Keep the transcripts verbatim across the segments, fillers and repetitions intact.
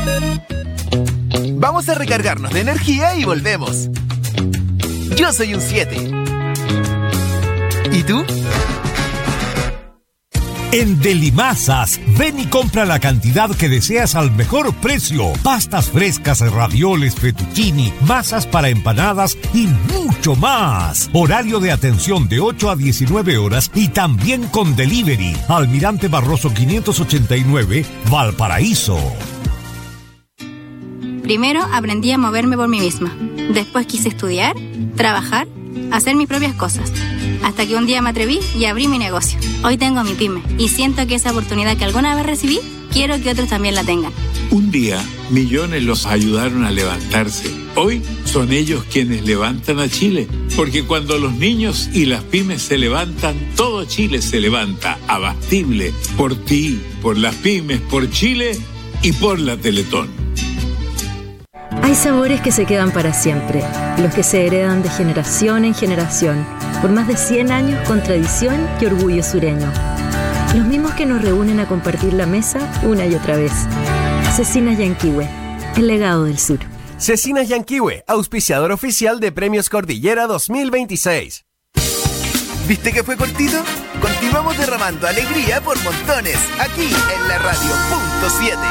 Vamos a recargarnos de energía y volvemos. Yo soy un siete. ¿Y tú? En Delimasas, ven y compra la cantidad que deseas al mejor precio. Pastas frescas, ravioles, fettuccini, masas para empanadas y mucho más. Horario de atención de ocho a diecinueve horas y también con delivery. Almirante Barroso quinientos ochenta y nueve, Valparaíso. Primero aprendí a moverme por mí misma. Después quise estudiar, trabajar, hacer mis propias cosas. Hasta que un día me atreví y abrí mi negocio. Hoy tengo mi pyme y siento que esa oportunidad que alguna vez recibí, quiero que otros también la tengan. Un día, millones los ayudaron a levantarse. Hoy son ellos quienes levantan a Chile. Porque cuando los niños y las pymes se levantan, todo Chile se levanta. Abastible. Por ti, por las pymes, por Chile y por la Teletón. Hay sabores que se quedan para siempre, los que se heredan de generación en generación, por más de cien años con tradición y orgullo sureño. Los mismos que nos reúnen a compartir la mesa una y otra vez. Cecinas Yanquihue, el legado del sur. Cecinas Yanquihue, auspiciador oficial de Premios Cordillera dos mil veintiséis. ¿Viste que fue cortito? Continuamos derramando alegría por montones, aquí en la radio punto siete.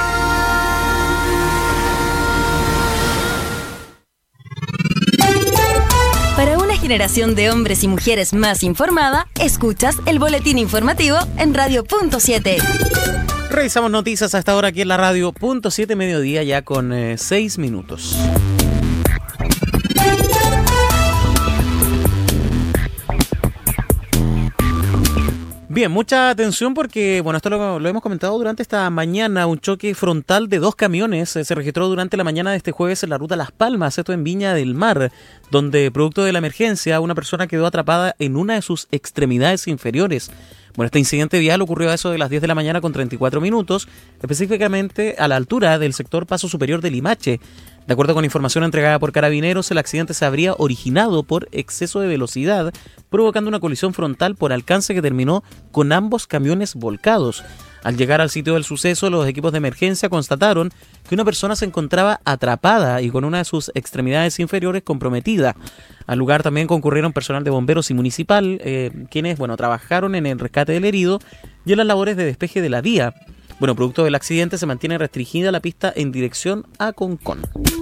Para una generación de hombres y mujeres más informada, escuchas el boletín informativo en Radio Punto siete. Revisamos noticias hasta ahora aquí en la Radio Punto siete, mediodía ya con eh, seis minutos. Bien, mucha atención porque, bueno, esto lo, lo hemos comentado durante esta mañana. Un choque frontal de dos camiones eh, se registró durante la mañana de este jueves en la ruta Las Palmas, esto en Viña del Mar, donde, producto de la emergencia, una persona quedó atrapada en una de sus extremidades inferiores. Bueno, este incidente vial ocurrió a eso de las diez de la mañana con treinta y cuatro minutos, específicamente a la altura del sector Paso Superior de Limache. De acuerdo con información entregada por Carabineros, el accidente se habría originado por exceso de velocidad, provocando una colisión frontal por alcance que terminó con ambos camiones volcados. Al llegar al sitio del suceso, los equipos de emergencia constataron que una persona se encontraba atrapada y con una de sus extremidades inferiores comprometida. Al lugar también concurrieron personal de bomberos y municipal, eh, quienes bueno, trabajaron en el rescate del herido y en las labores de despeje de la vía. Bueno, producto del accidente se mantiene restringida la pista en dirección a Concón.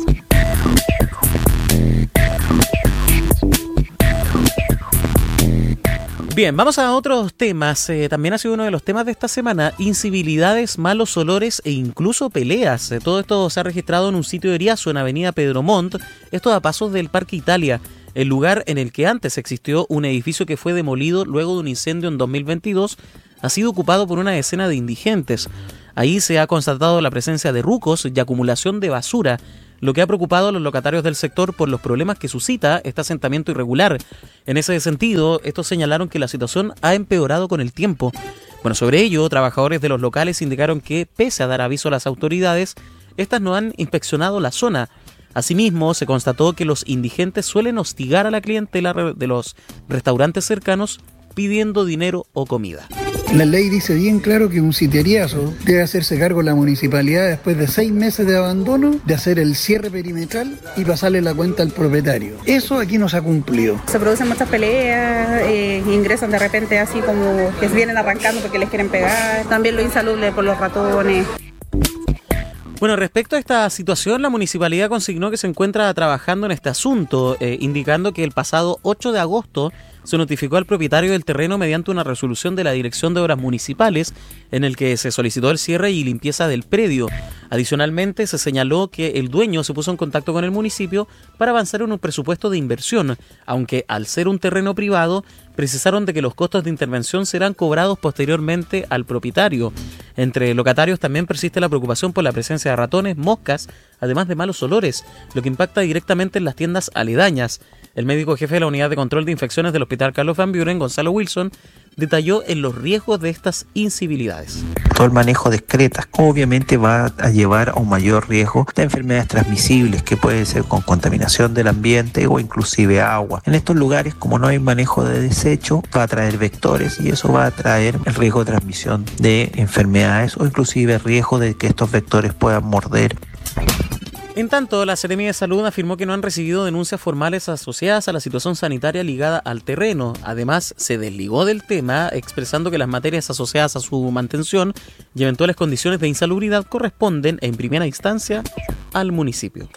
Bien, vamos a otros temas. Eh, también ha sido uno de los temas de esta semana: incivilidades, malos olores e incluso peleas. Eh, todo esto se ha registrado en un sitio de Riazo, en Avenida Pedro Montt, esto a pasos del Parque Italia, el lugar en el que antes existió un edificio que fue demolido luego de un incendio en dos mil veintidós. Ha sido ocupado por una decena de indigentes. Ahí se ha constatado la presencia de rucos y acumulación de basura, lo que ha preocupado a los locatarios del sector por los problemas que suscita este asentamiento irregular. En ese sentido, estos señalaron que la situación ha empeorado con el tiempo. Bueno, sobre ello, trabajadores de los locales indicaron que, pese a dar aviso a las autoridades, estas no han inspeccionado la zona. Asimismo, se constató que los indigentes suelen hostigar a la clientela de los restaurantes cercanos pidiendo dinero o comida. La ley dice bien claro que un sitieriazo debe hacerse cargo la municipalidad después de seis meses de abandono, de hacer el cierre perimetral y pasarle la cuenta al propietario. Eso aquí no se ha cumplido. Se producen muchas peleas, eh, ingresan de repente así como que vienen arrancando porque les quieren pegar. También lo insalubre por los ratones. Bueno, respecto a esta situación, la municipalidad consignó que se encuentra trabajando en este asunto, eh, indicando que el pasado ocho de agosto se notificó al propietario del terreno mediante una resolución de la Dirección de Obras Municipales en el que se solicitó el cierre y limpieza del predio. Adicionalmente, se señaló que el dueño se puso en contacto con el municipio para avanzar en un presupuesto de inversión, aunque al ser un terreno privado, precisaron de que los costos de intervención serán cobrados posteriormente al propietario. Entre locatarios también persiste la preocupación por la presencia de ratones, moscas, además de malos olores, lo que impacta directamente en las tiendas aledañas. El médico jefe de la Unidad de Control de Infecciones del Hospital Carlos Van Buren, Gonzalo Wilson, detalló en los riesgos de estas incivilidades. Todo el manejo de excretas obviamente va a llevar a un mayor riesgo de enfermedades transmisibles que puede ser con contaminación del ambiente o inclusive agua. En estos lugares, como no hay manejo de desecho, va a traer vectores y eso va a traer el riesgo de transmisión de enfermedades o inclusive riesgo de que estos vectores puedan morder En tanto, la Seremi de Salud afirmó que no han recibido denuncias formales asociadas a la situación sanitaria ligada al terreno. Además, se desligó del tema, expresando que las materias asociadas a su mantención y eventuales condiciones de insalubridad corresponden, en primera instancia, al municipio.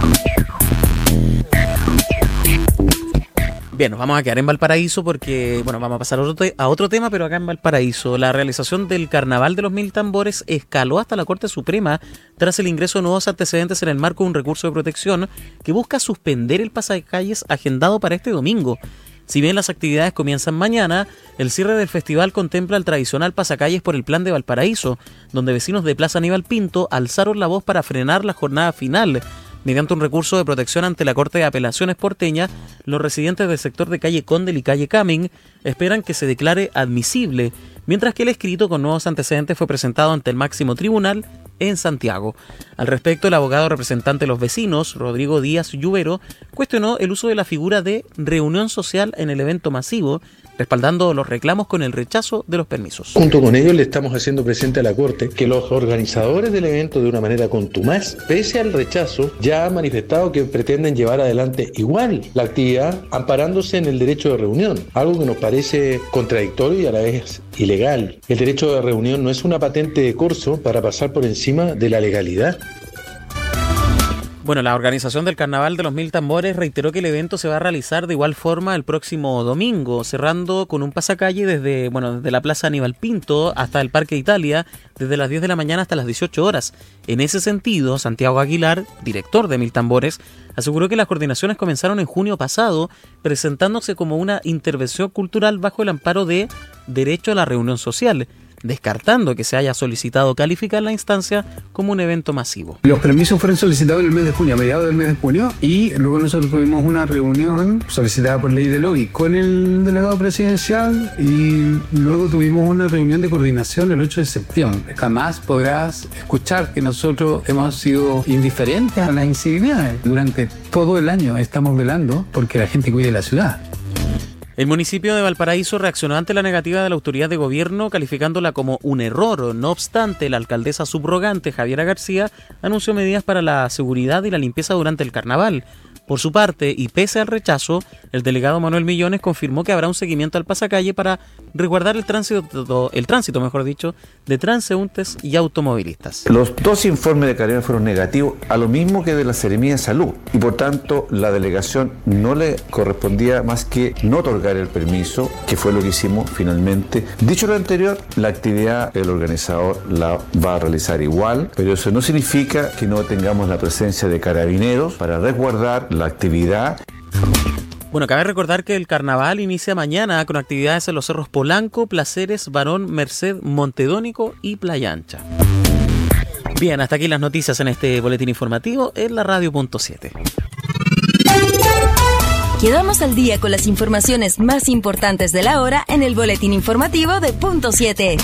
Bien, nos vamos a quedar en Valparaíso porque, bueno, vamos a pasar a otro, te- a otro tema, pero acá en Valparaíso. La realización del Carnaval de los Mil Tambores escaló hasta la Corte Suprema tras el ingreso de nuevos antecedentes en el marco de un recurso de protección que busca suspender el pasacalles agendado para este domingo. Si bien las actividades comienzan mañana, el cierre del festival contempla el tradicional pasacalles por el Plan de Valparaíso, donde vecinos de Plaza Aníbal Pinto alzaron la voz para frenar la jornada final. Mediante un recurso de protección ante la Corte de Apelaciones porteña, los residentes del sector de calle Condel y calle Cumming esperan que se declare admisible, mientras que el escrito con nuevos antecedentes fue presentado ante el máximo tribunal en Santiago. Al respecto, el abogado representante de los vecinos, Rodrigo Díaz Lluvero, cuestionó el uso de la figura de reunión social en el evento masivo, respaldando los reclamos con el rechazo de los permisos. Junto con ellos le estamos haciendo presente a la Corte que los organizadores del evento, de una manera contumaz, pese al rechazo, ya han manifestado que pretenden llevar adelante igual la actividad amparándose en el derecho de reunión, algo que nos parece contradictorio y a la vez ilegal. El derecho de reunión no es una patente de corso para pasar por encima de la legalidad. Bueno, la organización del Carnaval de los Mil Tambores reiteró que el evento se va a realizar de igual forma el próximo domingo, cerrando con un pasacalle desde, bueno, desde la Plaza Aníbal Pinto hasta el Parque Italia, desde las diez de la mañana hasta las dieciocho horas. En ese sentido, Santiago Aguilar, director de Mil Tambores, aseguró que las coordinaciones comenzaron en junio pasado, presentándose como una intervención cultural bajo el amparo de derecho a la reunión social, descartando que se haya solicitado calificar la instancia como un evento masivo. Los permisos fueron solicitados en el mes de junio, a mediados del mes de junio, y luego nosotros tuvimos una reunión solicitada por ley de lobby con el delegado presidencial y luego tuvimos una reunión de coordinación el ocho de septiembre. Jamás podrás escuchar que nosotros hemos sido indiferentes a las incivilidades. Durante todo el año estamos velando porque la gente cuide la ciudad. El municipio de Valparaíso reaccionó ante la negativa de la autoridad de gobierno, calificándola como un error. No obstante, la alcaldesa subrogante, Javiera García, anunció medidas para la seguridad y la limpieza durante el carnaval. Por su parte, y pese al rechazo, el delegado Manuel Millones confirmó que habrá un seguimiento al pasacalle para resguardar el tránsito, el tránsito, mejor dicho, de transeúntes y automovilistas. Los dos informes de Carabineros fueron negativos, a lo mismo que de la Seremi de Salud, y por tanto la delegación no le correspondía más que no otorgar el permiso, que fue lo que hicimos finalmente. Dicho lo anterior, la actividad el organizador la va a realizar igual, pero eso no significa que no tengamos la presencia de Carabineros para resguardar la actividad. Bueno, cabe recordar que el carnaval inicia mañana con actividades en los cerros Polanco, Placeres, Barón, Merced, Montedónico y Playa Ancha. Bien, hasta aquí las noticias en este boletín informativo en la radio punto siete. Quedamos al día con las informaciones más importantes de la hora en el boletín informativo de Punto siete.